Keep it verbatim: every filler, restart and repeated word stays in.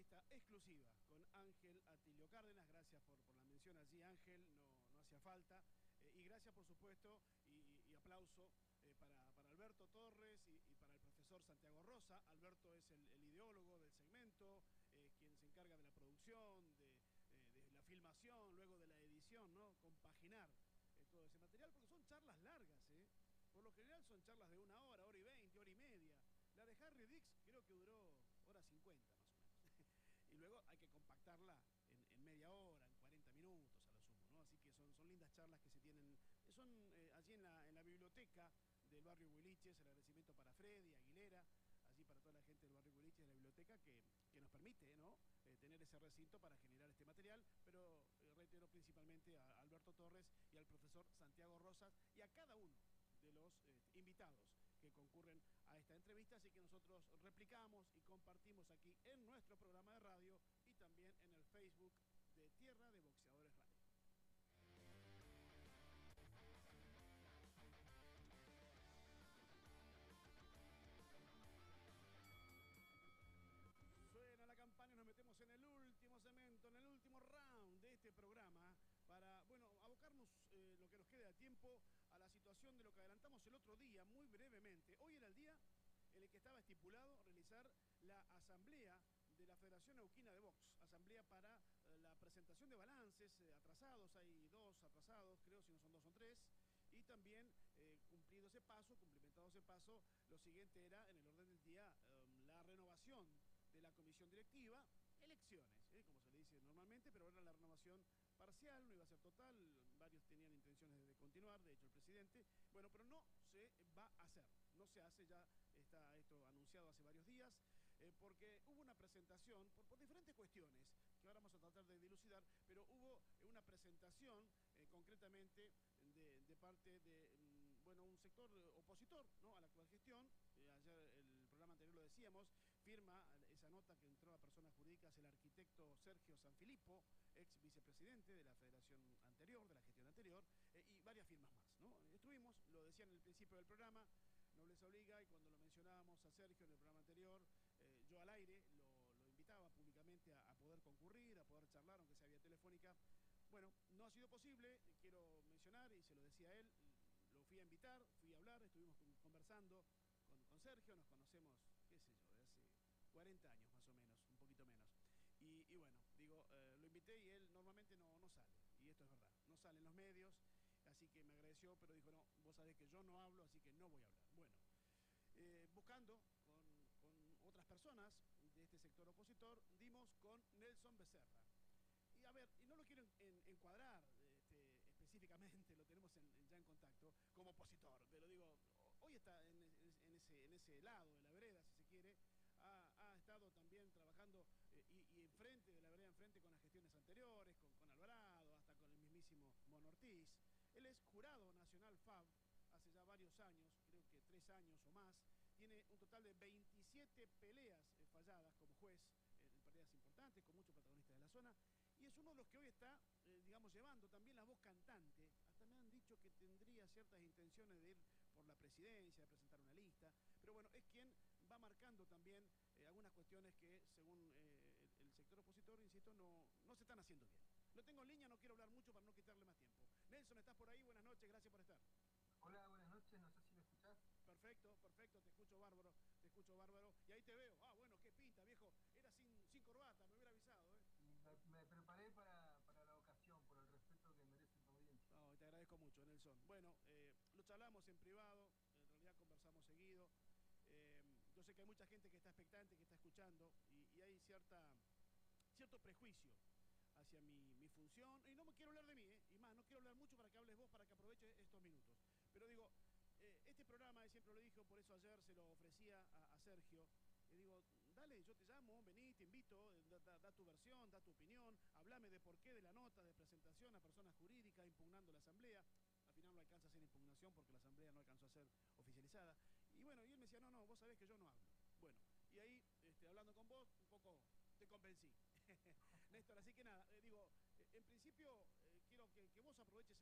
entrevista exclusiva con Ángel Atilio Cárdenas. Gracias por, por la mención allí, Ángel, no, no hacía falta. Eh, y gracias, por supuesto, y, y aplauso eh, para, para Alberto Torres y, y para el profesor Santiago Rosa. Alberto es el, el ideólogo del segmento, eh, quien se encarga de la producción, de, eh, de la filmación, luego de la edición, ¿no? Compaginar eh, todo ese material, porque son charlas largas, ¿eh? Por lo general son charlas de una hora, hora y veinte, hora y media. La de Harry Dix creo que duró hora cincuenta más o menos. Y luego hay que compactarla en, en media hora, en cuarenta minutos a lo sumo, ¿no? Así que son, son lindas charlas que se tienen. Son eh, allí en la, en la biblioteca del barrio Huiliches. El agradecimiento para Freddy, Aguilera, allí para toda la gente del barrio Huiliches, de la biblioteca, que, que nos permite, ¿no? Eh, tener ese recinto para generar este material. Pero eh, reitero principalmente a Alberto Torres y al profesor Santiago Rosas y a cada uno de los eh, invitados que concurren a esta entrevista, así que nosotros replicamos y compartimos aquí en nuestro programa de radio y también en el Facebook de Tierra de Boxeadores Radio. Suena la campana y nos metemos en el último segmento, en el último round de este programa, para, bueno, abocarnos eh, lo que nos quede de tiempo a la situación de lo que adelantamos el otro día, muy brevemente. Hoy era el día en el que estaba estipulado realizar la asamblea de la Federación Neuquina de Box, asamblea para eh, la presentación de balances eh, atrasados. Hay dos atrasados, creo, si no son dos son tres. Y también, eh, cumplido ese paso, cumplimentado ese paso, lo siguiente era, en el orden del día, eh, la renovación de la comisión directiva, elecciones, ¿eh? como se le dice normalmente, pero era la renovación parcial, no iba a ser total. Varios tenían intenciones de continuar, de hecho el presidente, bueno, pero no se va a hacer, no se hace, ya está esto anunciado hace varios días, eh, porque hubo una presentación, por, por diferentes cuestiones, que ahora vamos a tratar de dilucidar, pero hubo una presentación, eh, concretamente, de, de parte de, mm, bueno, un sector opositor, ¿no?, a la actual gestión. Eh, ayer, el programa anterior lo decíamos, firma esa nota que entró a personas jurídicas el arquitecto Sergio Sanfilippo, ex vicepresidente de la federación anterior, de la gestión anterior, eh, y varias firmas más, ¿no? Estuvimos, lo decía en el principio del programa, no les obliga, y cuando lo mencionábamos a Sergio en el programa anterior, eh, yo al aire lo, lo invitaba públicamente a, a poder concurrir, a poder charlar, aunque sea vía telefónica. Bueno, no ha sido posible, quiero mencionar, y se lo decía a él, lo fui a invitar, fui a hablar, estuvimos conversando con, con Sergio, nos conocemos, qué sé yo, de hace cuarenta años más o menos, un poquito menos. Y, y bueno, digo, eh, lo invité y él normalmente no, no sale, y esto es verdad, no sale en los medios, así que me agradeció, pero dijo, no, vos sabés que yo no hablo, así que no voy a hablar. Bueno, eh, buscando con, con otras personas de este sector opositor, dimos con Nelson Becerra. Y a ver, y no lo quiero en, en, encuadrar este, específicamente, lo tenemos en, en, ya en contacto, como opositor, pero digo, hoy está en, en, ese, en ese lado de la vereda, si se quiere. Ha, ha estado también trabajando eh, y, y enfrente de la vereda, enfrente con las gestiones anteriores, con, con Alvarado, hasta con el mismísimo Mono Ortiz. Él es jurado nacional F A B hace ya varios años, creo que tres años o más. Tiene un total de veintisiete peleas eh, falladas como juez, eh, en peleas importantes, con muchos protagonistas de la zona. Y es uno de los que hoy está, eh, digamos, llevando también la voz cantante. Hasta me han dicho que tendría ciertas intenciones de ir por la presidencia, de presentar una lista. Pero bueno, es quien va marcando también eh, algunas cuestiones que, según eh, el, el sector opositor, insisto, no, no se están haciendo bien. Lo tengo en línea, no quiero hablar mucho para no quitarle más tiempo. Nelson, ¿estás por ahí? Buenas noches, gracias por estar. Hola, buenas noches, no sé si me escuchás. Perfecto, perfecto, te escucho bárbaro, te escucho bárbaro. Y ahí te veo. Ah, bueno, qué pinta, viejo. Era sin, sin corbata, me hubiera avisado, ¿eh? Y me, me preparé para, para la ocasión, por el respeto que merece tu audiencia. No, te agradezco mucho, Nelson. Bueno, eh, lo charlamos en privado, en realidad conversamos seguido. Eh, yo sé que hay mucha gente que está expectante, que está escuchando, y, y hay cierta, cierto prejuicio hacia mi, mi función. Y no me quiero hablar de mí, ¿eh? Y más, no quiero hablar mucho para que hables vos, para que aproveches estos minutos. Pero digo, eh, este programa, y siempre lo dije, por eso ayer se lo ofrecía a, a Sergio. Y digo, dale, yo te llamo, vení, te invito, da, da, da tu versión, da tu opinión, hablame de por qué de la nota de presentación a personas jurídicas impugnando la asamblea. Al final no alcanza a ser impugnación porque la asamblea no alcanzó a ser oficializada. Y bueno, y él me decía, no, no, vos sabés que yo no hablo. Bueno, y ahí, este, hablando con vos, un poco te convencí. Néstor, así que nada, eh, digo, eh, en principio eh, quiero que, que vos aproveches